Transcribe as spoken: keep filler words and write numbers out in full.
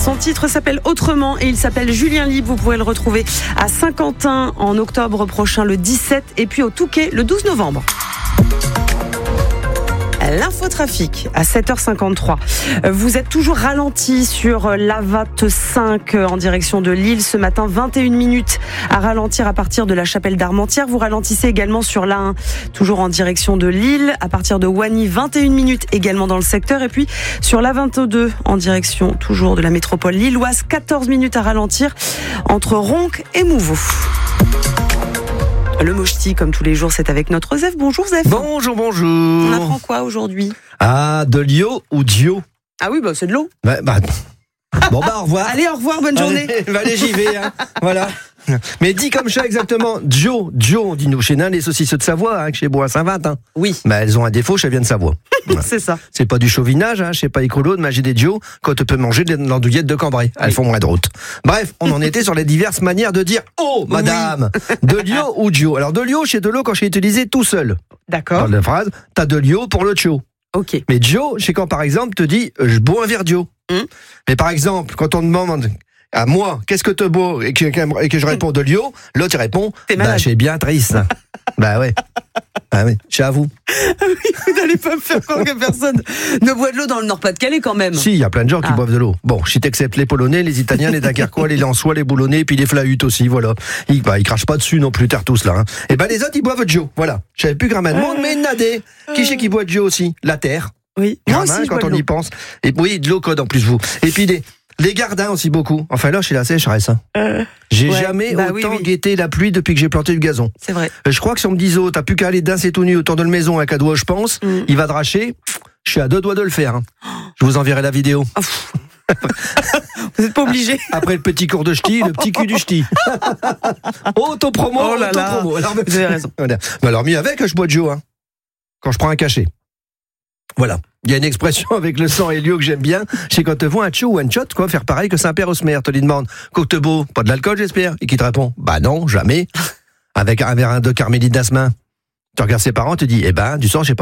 Son titre s'appelle Autrement et il s'appelle Julien Libre. Vous pourrez le retrouver à Saint-Quentin en octobre prochain, le dix-sept, et puis au Touquet le douze novembre. L'infotrafic à sept heures cinquante-trois. Vous êtes toujours ralenti sur l'A vingt-cinq en direction de Lille ce matin. vingt et une minutes à ralentir à partir de la Chapelle d'Armentières. Vous ralentissez également sur l'A un, toujours en direction de Lille. À partir de Wany, vingt et une minutes également dans le secteur. Et puis sur l'A vingt-deux en direction toujours de la métropole lilloise, quatorze minutes à ralentir entre Ronques et Mouveau. Le Mochti, comme tous les jours, c'est avec notre Zef. Bonjour Zef. Bonjour, bonjour. On apprend quoi aujourd'hui ? Ah, de l'eau ou Dio ? Ah oui, bah c'est de l'eau. Bah, bah, bon bah au revoir. Allez, au revoir, bonne journée. Allez, allez j'y vais. Hein. Voilà. Mais dit comme ça exactement, Dio, Dio, on dit nous chez Nain, les saucisses de Savoie, hein, chez Bois-Saint-Vint. Hein. Oui. Bah, elles ont un défaut, ça vient de Savoie. Voilà. C'est ça. C'est pas du chauvinage, hein, je sais pas écolo de manger des Dio quand on peut manger de l'andouillette de Cambrai. Elles oui. font moins de route. Bref, on en était sur les diverses manières de dire oh madame, oui. de Lio ou Dio. Alors de Lio, chez de l'eau quand j'ai utilisé tout seul. D'accord. Dans la phrase, t'as de Lio pour le Chio. Ok. Mais Dio, c'est quand par exemple te dit je bois un verre Dio. Hum. Mais par exemple, quand on demande à moi, qu'est-ce que te bois et que, et que je réponds de Lio, l'autre il répond, bah c'est bien triste. Bah ouais. Ah oui, c'est à vous. Oui, vous n'allez pas me faire croire que personne ne boit de l'eau dans le Nord-Pas-de-Calais quand même. Si, il y a plein de gens qui ah. boivent de l'eau. Bon, si t'acceptes les Polonais, les Italiens, les Dunkerquois, les Lensois, les Boulonnais, puis les Flahutes aussi, voilà. Ils, bah, ils crachent pas dessus non plus, terre tous là. Hein. Et ben les autres, ils boivent Gio, voilà. Je savais plus Grammaire de monde, mais Nadé. Qui c'est qui boit Gio aussi ? La terre. Oui. Grammaire, moi aussi, quand on y pense. Et oui, de l'eau code en plus vous. Et puis des Les gardins aussi beaucoup. Enfin là, chez la sécheresse. Hein. Euh, j'ai ouais, jamais bah autant oui, oui. guetté la pluie depuis que j'ai planté du gazon. C'est vrai. Je crois que si on me dit oh, t'as plus qu'à aller danser tout nu autour de la maison avec un doigt, je pense, mm. il va dracher. Je suis à deux doigts de le faire. Hein. Je vous enverrai la vidéo. Oh, vous n'êtes pas obligé. Après le petit cours de ch'ti, le petit cul du ch'ti. Auto-promo, oh là auto-promo. Là. Alors, vous avez raison. Voilà. Mais alors mieux avec, je bois de Joe. Hein. Quand je prends un cachet. Voilà. Il y a une expression avec le sang et l'eau que j'aime bien. C'est quand te vois un tchou ou un tchot, quoi, faire pareil que Saint-Père Osmer. Te lui demande, Cocteau, pas de l'alcool, j'espère? Et qui te répond, bah non, jamais. Avec un verre de carmélite d'asmin. Tu regardes ses parents, tu dis, eh ben, du sang, je sais pas.